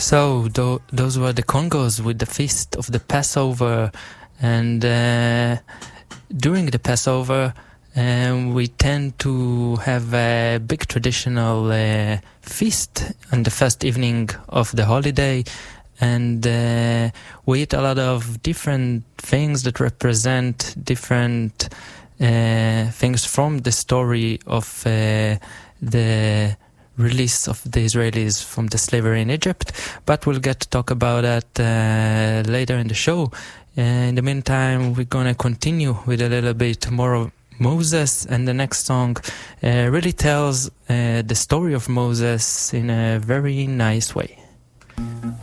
So those were the Congos with the feast of the Passover, and during the Passover we tend to have a big traditional feast on the first evening of the holiday, and we eat a lot of different things that represent different things from the story of the release of the Israelis from the slavery in Egypt, but we'll get to talk about that later in the show. In the meantime, we're going to continue with a little bit more of Moses, and the next song really tells the story of Moses in a very nice way.